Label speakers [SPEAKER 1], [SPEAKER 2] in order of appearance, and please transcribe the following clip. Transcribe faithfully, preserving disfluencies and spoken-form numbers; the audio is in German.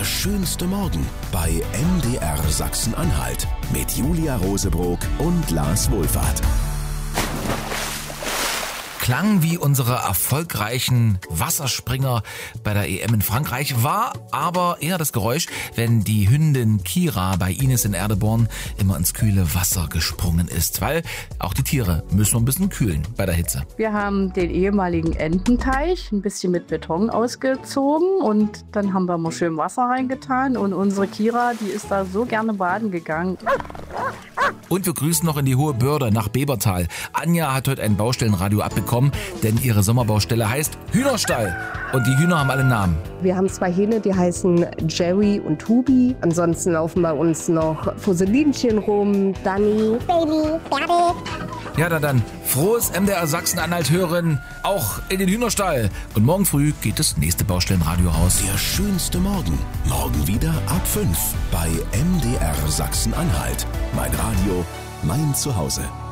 [SPEAKER 1] schönste Morgen bei M D R Sachsen-Anhalt mit Julia Rosebrock und Lars Wohlfahrt.
[SPEAKER 2] Klang wie unsere erfolgreichen Wasserspringer bei der E M in Frankreich, war aber eher das Geräusch, wenn die Hündin Kira bei Ines in Erdeborn immer ins kühle Wasser gesprungen ist, weil auch die Tiere müssen ein bisschen kühlen bei der Hitze.
[SPEAKER 3] Wir haben den ehemaligen Ententeich ein bisschen mit Beton ausgezogen und dann haben wir mal schön Wasser reingetan und unsere Kira, die ist da so gerne baden gegangen.
[SPEAKER 2] Und wir grüßen noch in die Hohe Börde nach Bebertal. Anja hat heute ein Baustellenradio abbekommen, denn ihre Sommerbaustelle heißt Hühnerstall. Und die Hühner haben alle Namen.
[SPEAKER 4] Wir haben zwei Hähne, die heißen Jerry und Tobi. Ansonsten laufen bei uns noch Fusselinchen rum, Dani, Baby, Bärde.
[SPEAKER 2] Ja, dann, dann frohes M D R Sachsen-Anhalt hören, auch in den Hühnerstall. Und morgen früh geht das nächste Baustellenradio raus.
[SPEAKER 1] Der schönste Morgen. Morgen wieder ab fünf bei M D R Sachsen-Anhalt. Mein Radio, mein Zuhause.